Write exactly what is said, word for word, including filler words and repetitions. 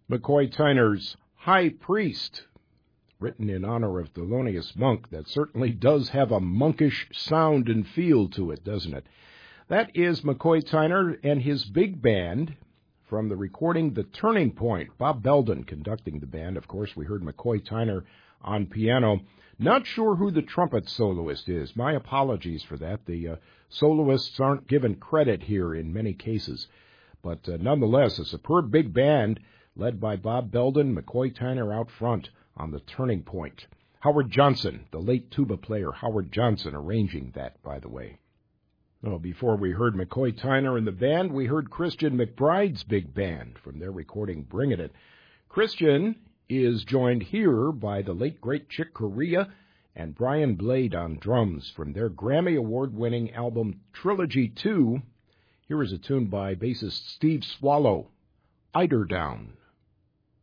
McCoy Tyner's High Priest, written in honor of Thelonious Monk. That certainly does have a monkish sound and feel to it, doesn't it? That is McCoy Tyner and his big band from the recording The Turning Point. Bob Belden conducting the band. Of course, we heard McCoy Tyner on piano. Not sure who the trumpet soloist is. My apologies for that. The uh, soloists aren't given credit here in many cases. But uh, nonetheless, a superb big band led by Bob Belden, McCoy Tyner out front on The Turning Point. Howard Johnson, the late tuba player Howard Johnson, arranging that, by the way. Well, before we heard McCoy Tyner and the band, we heard Christian McBride's big band from their recording Bringin' It. Christian is joined here by the late, great Chick Corea and Brian Blade on drums from their Grammy Award-winning album Trilogy two. Here is a tune by bassist Steve Swallow, Eiderdown.